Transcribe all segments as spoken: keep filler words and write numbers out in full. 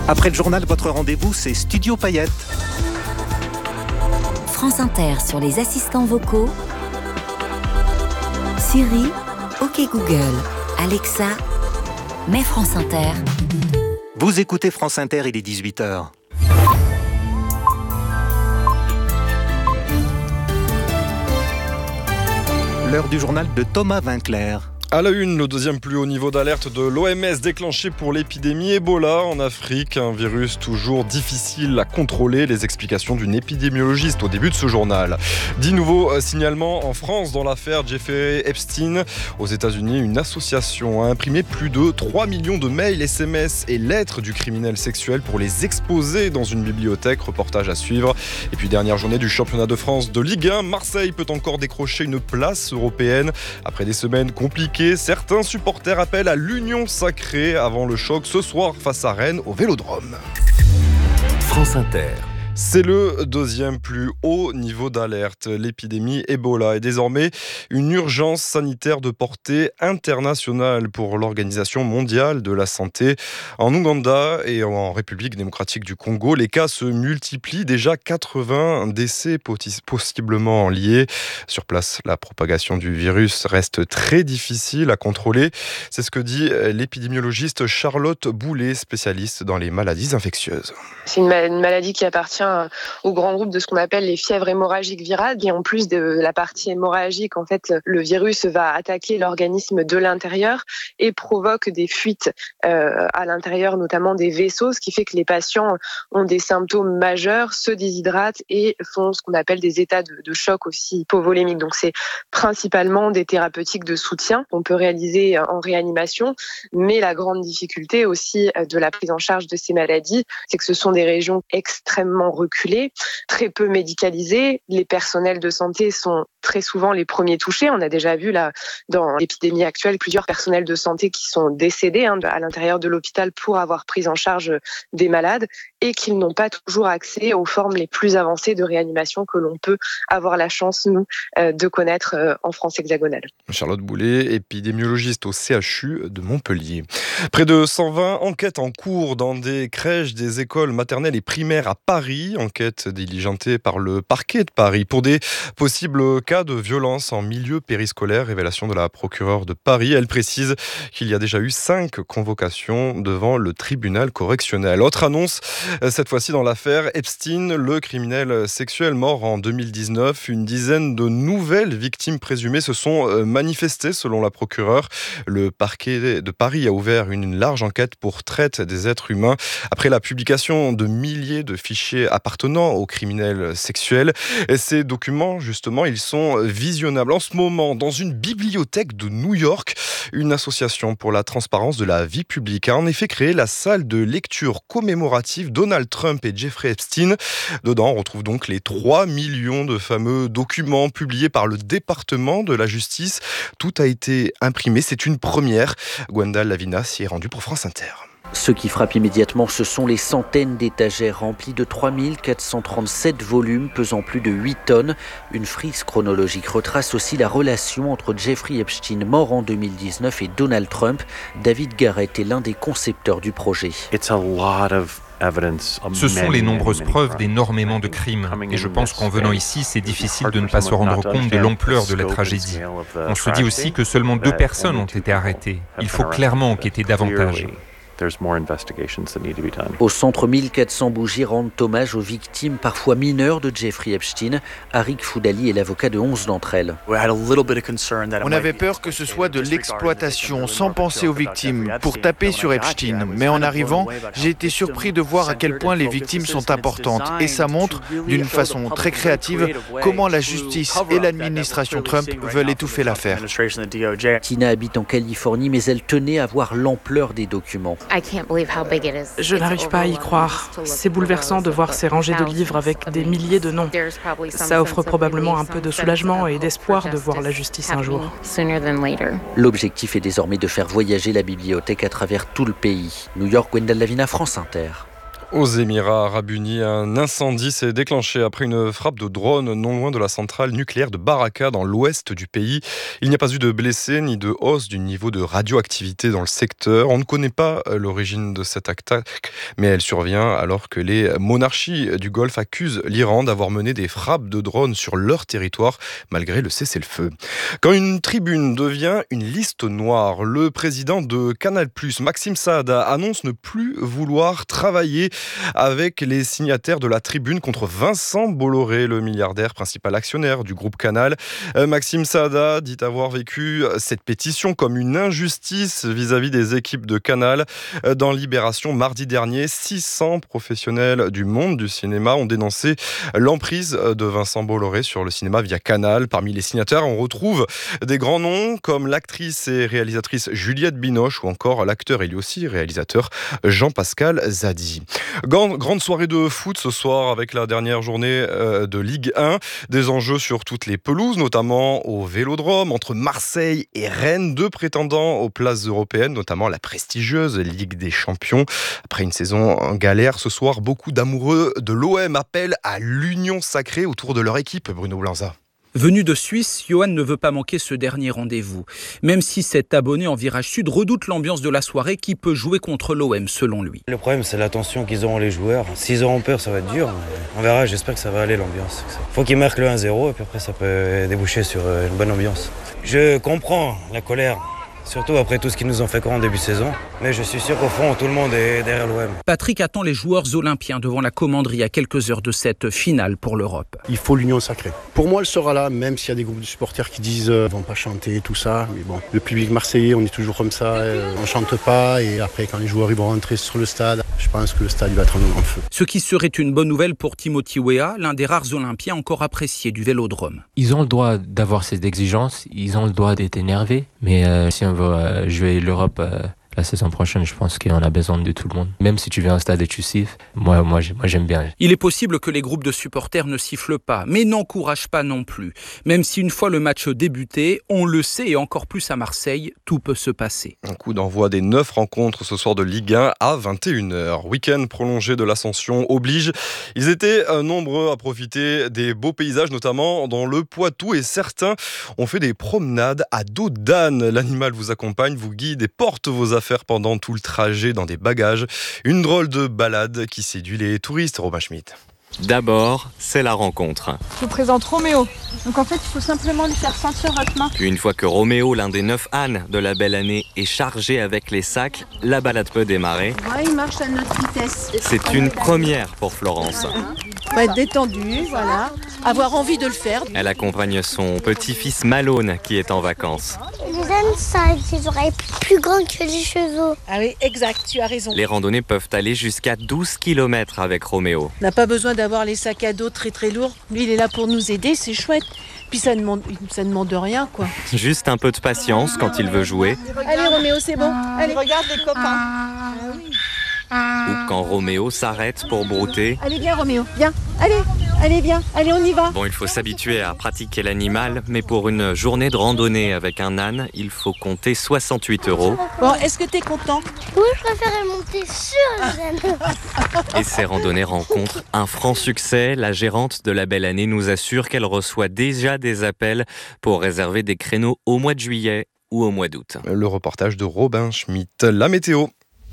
Après le journal, votre rendez-vous, c'est Studio Paillettes. France Inter sur les assistants vocaux. Siri, OK Google, Alexa, mets France Inter. Vous écoutez France Inter, il est dix-huit heures. L'heure du journal de Thomas Vinclair. À la une, le deuxième plus haut niveau d'alerte de l'O M S déclenché pour l'épidémie Ebola en Afrique. Un virus toujours difficile à contrôler. Les explications d'une épidémiologiste au début de ce journal. Dix nouveaux signalements en France dans l'affaire Jeffrey Epstein. Aux États-Unis, une association a imprimé plus de trois millions de mails, S M S et lettres du criminel sexuel pour les exposer dans une bibliothèque. Reportage à suivre. Et puis, dernière journée du championnat de France de Ligue un. Marseille peut encore décrocher une place européenne après des semaines compliquées. Certains supporters appellent à l'union sacrée avant le choc ce soir face à Rennes au Vélodrome. France Inter. C'est le deuxième plus haut niveau d'alerte. L'épidémie Ebola est désormais une urgence sanitaire de portée internationale pour l'Organisation mondiale de la santé. En Ouganda et en République démocratique du Congo, les cas se multiplient. Déjà quatre-vingts décès possiblement liés. Sur place, la propagation du virus reste très difficile à contrôler. C'est ce que dit l'épidémiologiste Charlotte Boulet, spécialiste dans les maladies infectieuses. C'est une, ma- une maladie qui appartient au grand groupe de ce qu'on appelle les fièvres hémorragiques virales. Et en plus de la partie hémorragique, en fait, le virus va attaquer l'organisme de l'intérieur et provoque des fuites euh, à l'intérieur, notamment des vaisseaux, ce qui fait que les patients ont des symptômes majeurs, se déshydratent et font ce qu'on appelle des états de, de choc aussi hypovolémiques. Donc c'est principalement des thérapeutiques de soutien qu'on peut réaliser en réanimation, mais la grande difficulté aussi de la prise en charge de ces maladies, c'est que ce sont des régions extrêmement reculées, très peu médicalisées. Les personnels de santé sont très souvent les premiers touchés. On a déjà vu là, dans l'épidémie actuelle, plusieurs personnels de santé qui sont décédés hein, à l'intérieur de l'hôpital pour avoir pris en charge des malades et qu'ils n'ont pas toujours accès aux formes les plus avancées de réanimation que l'on peut avoir la chance, nous, euh, de connaître euh, en France hexagonale. Charlotte Boulet, épidémiologiste au C H U de Montpellier. Près de cent vingt enquêtes en cours dans des crèches, des écoles maternelles et primaires à Paris. Enquête diligentée par le parquet de Paris pour des possibles cas de violence en milieu périscolaire. Révélation de la procureure de Paris. Elle précise qu'il y a déjà eu cinq convocations devant le tribunal correctionnel. Autre annonce, cette fois-ci dans l'affaire Epstein, le criminel sexuel mort en deux mille dix-neuf. Une dizaine de nouvelles victimes présumées se sont manifestées selon la procureure. Le parquet de Paris a ouvert une large enquête pour traite des êtres humains après la publication de milliers de fichiers appartenant aux criminels sexuels. Et ces documents, justement, ils sont visionnables en ce moment dans une bibliothèque de New York. Une association pour la transparence de la vie publique a en effet créé la salle de lecture commémorative Donald Trump et Jeffrey Epstein. Dedans, on retrouve donc les trois millions de fameux documents publiés par le département de la justice. Tout a été imprimé, c'est une première. Gwendal Lavina s'y est rendue pour France Inter. Ce qui frappe immédiatement, ce sont les centaines d'étagères remplies de trois mille quatre cent trente-sept volumes pesant plus de huit tonnes. Une frise chronologique retrace aussi la relation entre Jeffrey Epstein, mort en deux mille dix-neuf, et Donald Trump. David Garrett est l'un des concepteurs du projet. It's a lot of Ce sont les nombreuses preuves d'énormément de crimes. Et je pense qu'en venant ici, c'est difficile de ne pas se rendre compte de l'ampleur de la tragédie. On se dit aussi que seulement deux personnes ont été arrêtées. Il faut clairement enquêter davantage. Au centre, mille quatre cents bougies rendent hommage aux victimes, parfois mineures, de Jeffrey Epstein. Arik Foudali est l'avocat de onze d'entre elles. On avait peur que ce soit de l'exploitation, sans penser aux victimes, pour taper sur Epstein. Mais en arrivant, j'ai été surpris de voir à quel point les victimes sont importantes. Et ça montre, d'une façon très créative, comment la justice et l'administration Trump veulent étouffer l'affaire. Tina habite en Californie, mais elle tenait à voir l'ampleur des documents. Je n'arrive pas à y croire. C'est bouleversant de voir ces rangées de livres avec des milliers de noms. Ça offre probablement un peu de soulagement et d'espoir de voir la justice un jour. L'objectif est désormais de faire voyager la bibliothèque à travers tout le pays. New York, Gwendal Lavina, France Inter. Aux Émirats Arabes Unis, un incendie s'est déclenché après une frappe de drone non loin de la centrale nucléaire de Baraka dans l'ouest du pays. Il n'y a pas eu de blessés ni de hausse du niveau de radioactivité dans le secteur. On ne connaît pas l'origine de cette attaque, mais elle survient alors que les monarchies du Golfe accusent l'Iran d'avoir mené des frappes de drones sur leur territoire malgré le cessez-le-feu. Quand une tribune devient une liste noire, le président de Canal plus, Maxime Saada, annonce ne plus vouloir travailler avec les signataires de la tribune contre Vincent Bolloré, le milliardaire principal actionnaire du groupe Canal. Maxime Saada dit avoir vécu cette pétition comme une injustice vis-à-vis des équipes de Canal. Dans Libération, mardi dernier, six cents professionnels du monde du cinéma ont dénoncé l'emprise de Vincent Bolloré sur le cinéma via Canal. Parmi les signataires, on retrouve des grands noms comme l'actrice et réalisatrice Juliette Binoche ou encore l'acteur et lui aussi réalisateur Jean-Pascal Zadi. Grande soirée de foot ce soir avec la dernière journée de Ligue un. Des enjeux sur toutes les pelouses, notamment au Vélodrome, entre Marseille et Rennes, deux prétendants aux places européennes, notamment la prestigieuse Ligue des Champions. Après une saison en galère, ce soir, beaucoup d'amoureux de l'O M appellent à l'union sacrée autour de leur équipe, Bruno Blanza. Venu de Suisse, Johan ne veut pas manquer ce dernier rendez-vous. Même si cet abonné en virage sud redoute l'ambiance de la soirée qui peut jouer contre l'O M selon lui. Le problème, c'est l'attention qu'ils auront les joueurs. S'ils auront peur, ça va être dur. On verra, j'espère que ça va aller l'ambiance. Il faut qu'ils marquent le un zéro et puis après ça peut déboucher sur une bonne ambiance. Je comprends la colère. Surtout après tout ce qu'ils nous ont fait croire en début de saison. Mais je suis sûr qu'au fond, tout le monde est derrière l'O M. Patrick attend les joueurs olympiens devant la commanderie à quelques heures de cette finale pour l'Europe. Il faut l'union sacrée. Pour moi, elle sera là, même s'il y a des groupes de supporters qui disent euh, « vont pas chanter », tout ça. Mais bon, le public marseillais, on est toujours comme ça, euh, on chante pas. Et après, quand les joueurs ils vont rentrer sur le stade, je pense que le stade il va être en grand feu. Ce qui serait une bonne nouvelle pour Timothy Weah, l'un des rares olympiens encore appréciés du Vélodrome. Ils ont le droit d'avoir ces exigences, ils ont le droit d'être énervés. Mais euh, si on veut euh, jouer l'Europe euh, la saison prochaine, je pense qu'on a besoin de tout le monde. Même si tu viens au stade et tu siffles, moi, moi, moi j'aime bien. Il est possible que les groupes de supporters ne sifflent pas, mais n'encouragent pas non plus. Même si une fois le match débuté, on le sait et encore plus à Marseille, tout peut se passer. Un coup d'envoi des neuf rencontres ce soir de Ligue un à vingt et une heures. Week-end prolongé de l'Ascension oblige. Ils étaient nombreux à profiter des beaux paysages, notamment dans le Poitou, et certains ont fait des promenades à dos d'âne. L'animal vous accompagne, vous guide et porte vos affaires pendant tout le trajet dans des bagages. Une drôle de balade qui séduit les touristes, Robin Schmitt. D'abord, c'est la rencontre. Je vous présente Roméo. Donc en fait, il faut simplement lui faire sentir votre main. Puis une fois que Roméo, l'un des neuf ânes de la belle année, est chargé avec les sacs, la balade peut démarrer. Ouais, il marche à notre vitesse. C'est une première pour Florence. Voilà. Faut être détendu, voilà. Avoir envie de le faire. Elle accompagne son petit-fils Malone qui est en vacances. Les ânes, ça a des oreilles plus grandes que les chevaux. Ah oui, exact, tu as raison. Les randonnées peuvent aller jusqu'à douze kilomètres avec Roméo. On n'a pas besoin d'avoir les sacs à dos très très lourds. Lui, il est là pour nous aider, c'est chouette. Puis ça ne demande, ça ne demande rien, quoi. Juste un peu de patience quand il veut jouer. Allez Roméo, c'est bon. Allez, regarde les copains. Ah, oui. Ou quand Roméo s'arrête pour brouter. Allez, viens Roméo, viens. Allez, allez, viens. Allez, on y va. Bon, il faut s'habituer à pratiquer l'animal, mais pour une journée de randonnée avec un âne, il faut compter soixante-huit euros. Bon, est-ce que t'es content? Oui, je préférais monter sur le âne. Et ces randonnées rencontrent un franc succès. La gérante de la belle année nous assure qu'elle reçoit déjà des appels pour réserver des créneaux au mois de juillet ou au mois d'août. Le reportage de Robin Schmitt. La météo.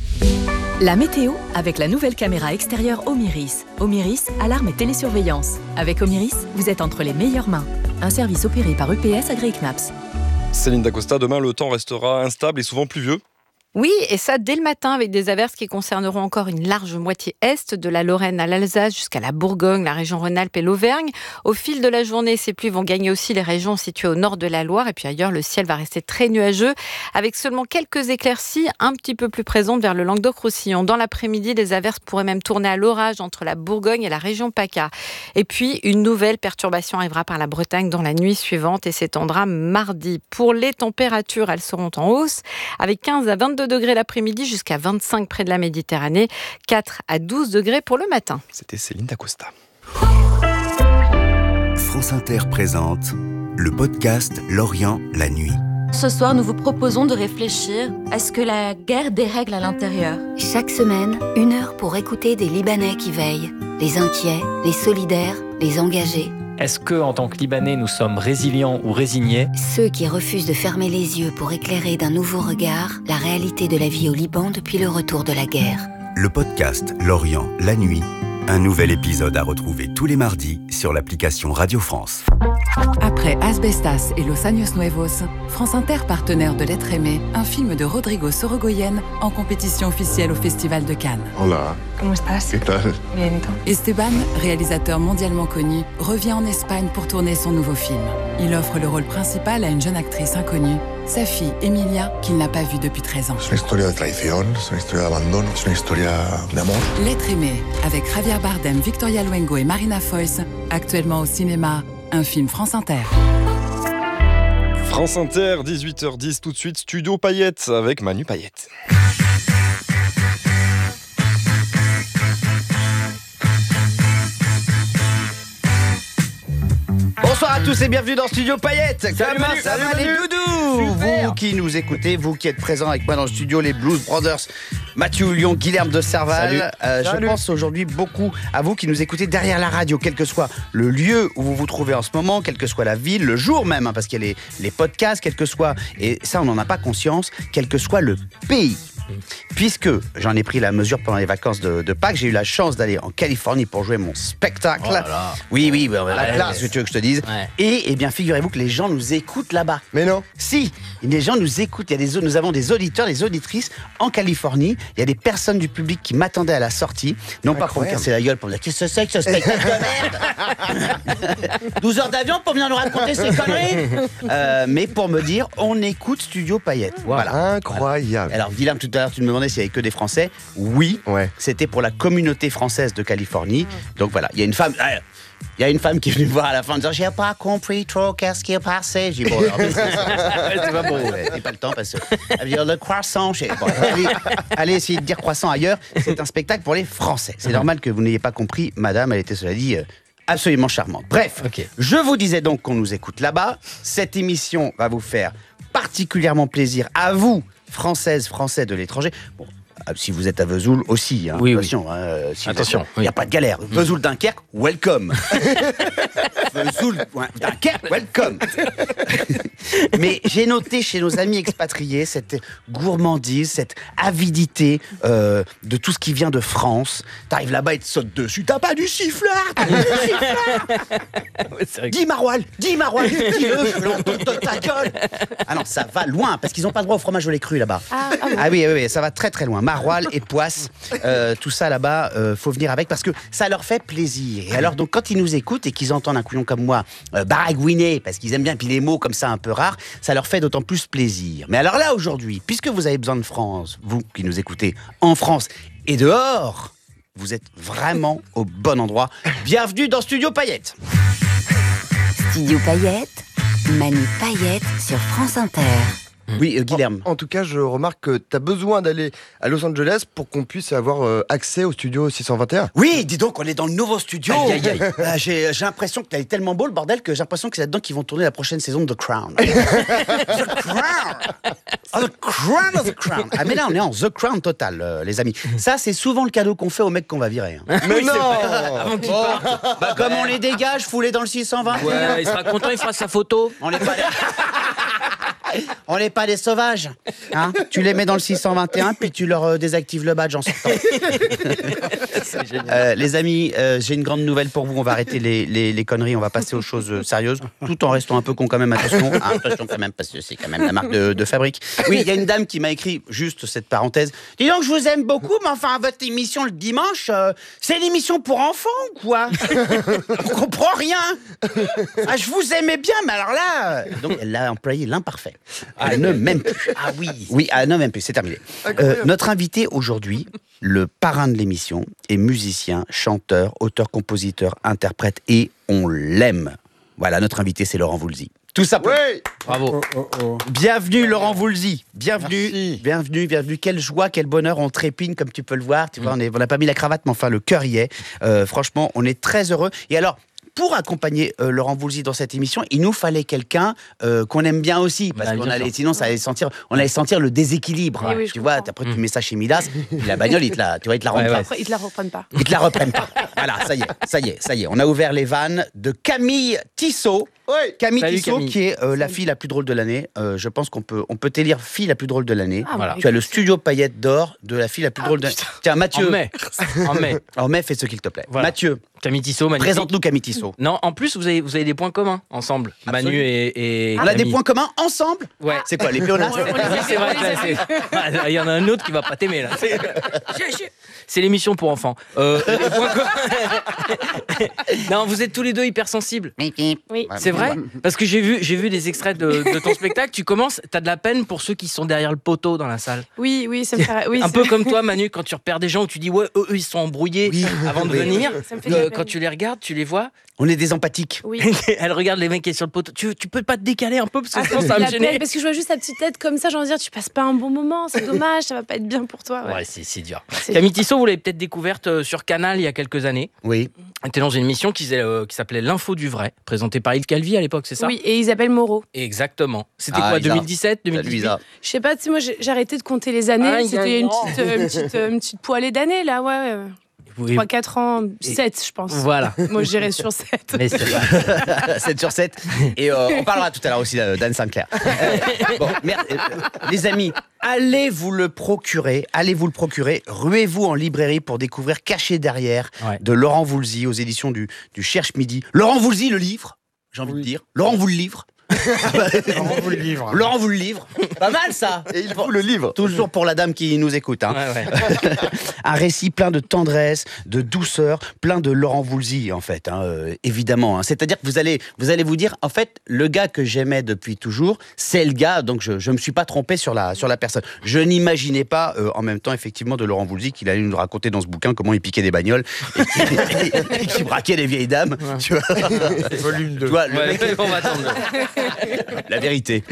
La météo avec la nouvelle caméra extérieure Omiris. Omiris, alarme et télésurveillance. Avec Omiris, vous êtes entre les meilleures mains. Un service opéré par U P S AgriKnaps. Céline Dacosta, demain le temps restera instable et souvent pluvieux. Oui, et ça dès le matin avec des averses qui concerneront encore une large moitié est, de la Lorraine à l'Alsace jusqu'à la Bourgogne, la région Rhône-Alpes et l'Auvergne. Au fil de la journée, ces pluies vont gagner aussi les régions situées au nord de la Loire et puis ailleurs, le ciel va rester très nuageux avec seulement quelques éclaircies un petit peu plus présentes vers le Languedoc-Roussillon. Dans l'après-midi, les averses pourraient même tourner à l'orage entre la Bourgogne et la région PACA. Et puis, une nouvelle perturbation arrivera par la Bretagne dans la nuit suivante et s'étendra mardi. Pour les températures, elles seront en hausse avec quinze à vingt-deux degrés l'après-midi jusqu'à vingt-cinq près de la Méditerranée, quatre à douze degrés pour le matin. C'était Céline Dacosta. France Inter présente le podcast L'Orient, la nuit. Ce soir, nous vous proposons de réfléchir à ce que la guerre dérègle à l'intérieur. Chaque semaine, une heure pour écouter des Libanais qui veillent. Les inquiets, les solidaires, les engagés. Est-ce que, en tant que Libanais, nous sommes résilients ou résignés ? Ceux qui refusent de fermer les yeux pour éclairer d'un nouveau regard la réalité de la vie au Liban depuis le retour de la guerre. Le podcast L'Orient, la nuit. Un nouvel épisode à retrouver tous les mardis sur l'application Radio France. Après Asbestas et Los Años Nuevos, France Inter, partenaire de L'Être aimé, un film de Rodrigo Sorogoyen en compétition officielle au Festival de Cannes. Hola. ¿Cómo estás? ¿Qué tal? Bien, ¿y tú? Esteban, réalisateur mondialement connu, revient en Espagne pour tourner son nouveau film. Il offre le rôle principal à une jeune actrice inconnue, sa fille Emilia, qu'il n'a pas vue depuis treize ans. C'est une histoire de traición, c'est une histoire d'abandon, c'est une histoire d'amour. L'Être aimé, avec Javier Bardem, Victoria Luengo et Marina Foïs, actuellement au cinéma, un film France Inter. France Inter, dix-huit heures dix, tout de suite, Studio Payette avec Manu Payette. Bonsoir à tous et bienvenue dans Studio Payette. Salut Manu, ça salut va les Manu. doudous? Vous qui nous écoutez, vous qui êtes présents avec moi dans le studio, les Blues Brothers, Mathieu Lyon, Guilherme de Serval. Euh, je pense aujourd'hui beaucoup à vous qui nous écoutez derrière la radio, quel que soit le lieu où vous vous trouvez en ce moment, quelle que soit la ville, le jour même, hein, parce qu'il y a les, les podcasts, quel que soit, et ça on n'en a pas conscience, quel que soit le pays. Puisque j'en ai pris la mesure pendant les vacances de, de Pâques, j'ai eu la chance d'aller en Californie pour jouer mon spectacle. Oh là là. Oui, oui, bah, La la classe. qu'est-ce que tu veux que je te dise? Ouais. Et eh bien, figurez-vous que les gens nous écoutent là-bas. Mais non. Si, les gens nous écoutent. Il y a des, nous avons des auditeurs, des auditrices en Californie. Il y a des personnes du public qui m'attendaient à la sortie, non pas pour me casser la gueule, pour me dire qu'est-ce que c'est que ce spectacle de merde. douze heures d'avion pour venir nous raconter ces conneries, euh, mais pour me dire on écoute Studio Payette. Voilà. Incroyable. Alors, Guillaume, tout à l'heure, tu me demandais s'il y avait que des Français. Oui, ouais. C'était pour la communauté française de Californie. Donc voilà, il y a une femme. euh, Il y a une femme qui est venue me voir à la fin en disant j'ai pas compris trop qu'est-ce qui est passé. J'ai dit bon, alors, c'est, c'est, c'est pas bon, ouais, j'ai pas le temps parce que elle veut dire le croissant. J'ai, bon, allez, allez essayer de dire croissant ailleurs. C'est un spectacle pour les Français. C'est normal que vous n'ayez pas compris, madame. Elle était cela dit euh, absolument charmante. Bref, okay. Je vous disais donc qu'on nous écoute là-bas. Cette émission va vous faire particulièrement plaisir à vous, Françaises, Français de l'étranger. Bon, si vous êtes à Vesoul aussi, hein, oui, attention, oui. Hein, si attention, il n'y a oui. pas de galère. Vesoul, Dunkerque, welcome. Vesoul, Dunkerque, welcome. Mais j'ai noté chez nos amis expatriés cette gourmandise, cette avidité euh, de tout ce qui vient de France. T'arrives là-bas et te sautes dessus. T'as pas du siffleur, t'as du siffleur. Ouais, dis Maroual, dis Maroual, dis-le, je l'entends de ta gueule. Ah non, ça va loin, parce qu'ils n'ont pas le droit au fromage au lait cru là-bas. Ah, ah, oui. ah oui, oui, oui, ça va très très loin. Maroilles et Poisse, euh, tout ça là-bas, euh, faut venir avec parce que ça leur fait plaisir. Et alors donc quand ils nous écoutent et qu'ils entendent un couillon comme moi euh, baragouiner, parce qu'ils aiment bien puis les mots comme ça un peu rares, ça leur fait d'autant plus plaisir. Mais alors là aujourd'hui, puisque vous avez besoin de France, vous qui nous écoutez en France et dehors, vous êtes vraiment au bon endroit. Bienvenue dans Studio Payette. Studio Payette, Manu Payette sur France Inter. Oui, euh, Guilherme. En, en tout cas, je remarque que tu as besoin d'aller à Los Angeles pour qu'on puisse avoir euh, accès au studio six cent vingt et un. Oui, dis donc, on est dans le nouveau studio. Aïe, aïe, aïe. Euh, j'ai, j'ai l'impression que t'es tellement beau le bordel que j'ai l'impression que c'est là-dedans qu'ils vont tourner la prochaine saison de The Crown. The Crown. Oh, the Crown of the Crown. Ah mais là, on est en The Crown total, euh, les amis. Ça, c'est souvent le cadeau qu'on fait aux mecs qu'on va virer. Hein. Mais oui, non. Avant qu'il oh. parte. Bah, comme on les dégage, foulés dans le six cent vingt et un. Ouais, il sera content, il fera sa photo. On n'est pas des... On n'est pas des sauvages, hein. Tu les mets dans le six cent vingt et un, puis tu leur euh, désactives le badge en sortant. euh, les amis, euh, j'ai une grande nouvelle pour vous. On va arrêter les, les, les conneries, on va passer aux choses euh, sérieuses, tout en restant un peu con quand même. Attention, hein, attention quand même, parce que c'est quand même la marque de, de fabrique. Oui, il y a une dame qui m'a écrit juste cette parenthèse. Dis donc, je vous aime beaucoup, mais enfin, votre émission le dimanche, euh, c'est une émission pour enfants ou quoi? On comprend rien. Ah, je vous aimais bien, mais alors là, donc elle a employé l'imparfait. Ah, ne m'aime plus. Ah oui. Oui, ah, ne m'aime plus, c'est terminé. Euh, notre invité aujourd'hui, le parrain de l'émission, est musicien, chanteur, auteur-compositeur, interprète et on l'aime. Voilà, notre invité, c'est Laurent Voulzy. Tout simplement. Oui. Bravo. Oh, oh, oh. Bienvenue Laurent Voulzy. Bienvenue, Merci. bienvenue, bienvenue. Quelle joie, quel bonheur. On trépigne comme tu peux le voir. Tu vois, on n'a pas mis la cravate, mais enfin le cœur y est. Euh, franchement, on est très heureux. Et alors, pour accompagner euh, Laurent Voulzy dans cette émission, il nous fallait quelqu'un euh, qu'on aime bien aussi, parce Bah, qu'on bien allait, sûr. sinon ça allait sentir, on allait sentir le déséquilibre. Oui, oui, je tu vois, comprends. après tu mets ça chez Midas, puis la bagnole, il te la, tu vois, il te la Ouais, rend ouais. pas. Après, ils te la reprennent pas. Ils te la reprennent pas. Voilà, ça y est, ça y est, ça y est. On a ouvert les vannes de Camille Tissot. Camille Salut, Tissot, Camille. qui est euh, la fille la plus drôle de l'année. Euh, je pense qu'on peut, on peut t'élire fille la plus drôle de l'année. Ah, Voilà. Tu as le studio paillettes d'or de la fille la plus Ah, drôle de l'année. Tiens, Mathieu. En mai. En mai. En mai, fais ce qu'il te plaît. Voilà. Mathieu, Camille Tissot, magnifique. présente-nous Camille Tissot. Non, en plus, vous avez, vous avez des points communs ensemble. Absolument. Manu et, et On a des Camille. points communs ensemble. Ouais. C'est quoi, les péonastes? Oui, c'est vrai. là, c'est- Ah, il y en a un autre qui va pas t'aimer là. C'est, c'est l'émission pour enfants. Euh, les points communs- non, vous êtes tous les deux hypersensibles. Oui. C'est vrai. Parce que j'ai vu, j'ai vu des extraits de, de ton spectacle. Tu commences, t'as de la peine pour ceux qui sont derrière le poteau dans la salle. Oui, oui, ça me fait. Oui, un c'est- peu comme toi, Manu, quand tu repères des gens où tu dis ouais, eux, eux, ils sont embrouillés avant de Oui. venir. Ça me fait de Euh, la quand peine. tu les regardes, tu les vois. On est des empathiques. Oui. Elle regarde les mecs qui sont sur le poteau. Tu, tu peux pas te décaler un peu parce que Ah, sinon ça ça va me me fait de la gêner. peine, parce que je vois juste ta petite tête comme ça, j'ai envie de dire, tu passes pas un bon moment, c'est dommage, ça va pas être bien pour toi. Ouais. Ouais, c'est, c'est dur. C'est Camille Tissot, vous l'avez peut-être découverte euh, sur Canal il y a quelques années. Oui. Elle était dans une émission qui, s'est- euh, qui s'appelait L'Info du Vrai, présentée par Yves Calvi à l'époque, c'est ça? Oui, et Isabelle Moreau. Exactement. C'était Ah, quoi, Isa. deux mille dix-sept, deux mille Salut dix-huit? Isa. Je sais pas, tu sais, moi j'ai j'ai arrêté de compter les années, Ah, c'était une non. petite, euh, une, petite, euh, une petite poêlée d'années là, ouais. ouais. Oui. trois quatre ans, sept je pense. Voilà. Moi je dirais sur sept. Mais c'est- sept sur sept. Et euh, on parlera tout à l'heure aussi euh, d'Anne Sinclair. Euh, bon, merde, euh, les amis, allez vous le procurer. Allez vous le procurer. Ruez-vous en librairie pour découvrir Caché derrière Ouais. de Laurent Voulzy aux éditions du, du Cherche Midi. Laurent Voulzy le livre, j'ai envie de dire. Laurent vous le livre. Laurent vous le livre. Laurent vous le livre. Pas mal ça. Et il vous le livre. Toujours pour la dame qui nous écoute. Hein. Ouais, ouais. Un récit plein de tendresse, de douceur, plein de Laurent Voulzy en fait, hein, euh, évidemment. Hein. C'est-à-dire que vous allez, vous allez vous dire, en fait, le gars que j'aimais depuis toujours, c'est le gars, donc je ne me suis pas trompé sur la, sur la personne. Je n'imaginais pas, euh, en même temps, effectivement, de Laurent Voulzy qu'il allait nous raconter dans ce bouquin comment il piquait des bagnoles et qu'il et qu'il braquait les vieilles dames. Tu vois, Volume deux. Tu vois, le Ouais, mec- on va attendre. la vérité.